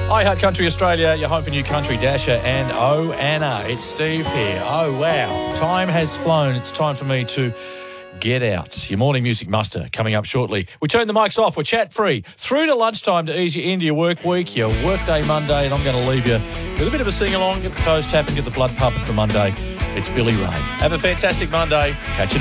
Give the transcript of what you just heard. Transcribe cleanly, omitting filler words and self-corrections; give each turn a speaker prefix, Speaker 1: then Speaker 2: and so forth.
Speaker 1: Hi, Heart Country Australia, your home for new country, Dasher and Oh Anna. It's Steve here. Oh, wow. Time has flown. It's time for me to get out. Your morning music muster coming up shortly. We turn the mics off. We're chat-free. Through to lunchtime to ease you into your work week, your workday Monday, and I'm going to leave you with a bit of a sing-along, get the toes tapping, get the blood pumping for Monday. It's Billy Ray. Have a fantastic Monday. Catch you